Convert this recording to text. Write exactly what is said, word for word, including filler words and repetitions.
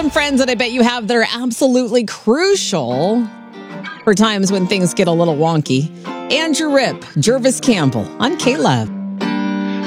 some friends that I bet you have that are absolutely crucial for times when things get a little wonky. Andrew Ripp, Jervis Campbell on K-Love.